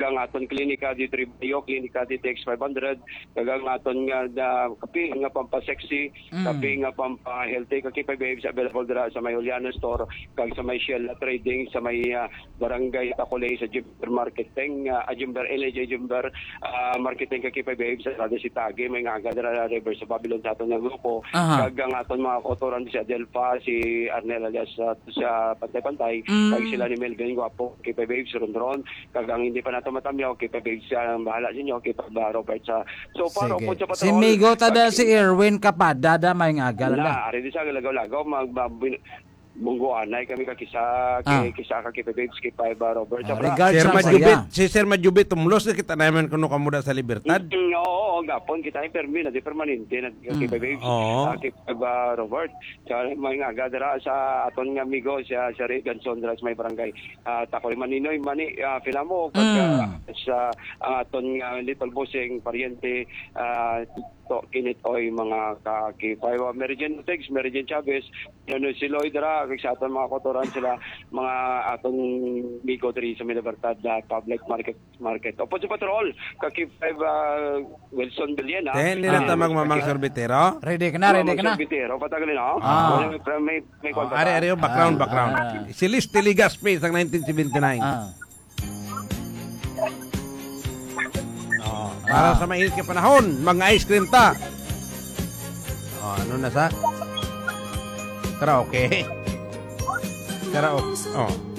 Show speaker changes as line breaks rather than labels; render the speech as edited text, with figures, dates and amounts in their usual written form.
kagang aton klinika di Tribayo, klinika di TX500, kagang aton nga kape nga pampasexy, kape nga pampa-healthy, kakipay babes available dira sa may Juliana Store, kag sa may Shell Trading, sa may Barangay Takulay sa Jimber Marketing, Jimber LJ Jimber Marketing, kakipay babes sa si Tagi, may nga dira river sa Babylon sa aton nga grupo, kagang aton mga kotoran si Adelfa, si Arnel alias sa Pantay-Pantay, kag sila ni Melvin Guapo, kakipay babes ron, kagang hindi pa nato matamyaw, kakipay babes bahala sa inyo, kakipay Robert sa so para po sa
si Migo tada si Erwin Kapada da may ngagal
na ari di sa lagaw-lagaw munggo anay kami kakisa kisa ka babes kay Paiba Robert
si Sir Majubit tumlos na kita naman kuno kamuda sa Libertad.
Oo, gapon kita permi na di permanente na kay babes kay Paiba Robert sa may nga gadara sa aton nga amigo sa Regan Sondras may barangay Takoy Maninoy mani filamo sa aton nga little bossing paryente kinit oy mga kakipaywa Meridian Tex, Meridian Chavez, si Lloyd ra kay sa aton mga kotoran sila mga atong Migo diri sa Libertad Public Market. Opo sa patrol kakipay Wilson Billena.
Nila ta magmamang sorbetero.
Ready ka na.
Sorbetero patagalin ha. May
Ari background. Si Liz Tiligaspi sa 1979. Para sa mainit ka panahon, mga ice cream ta. Ano na sa? Karaoke.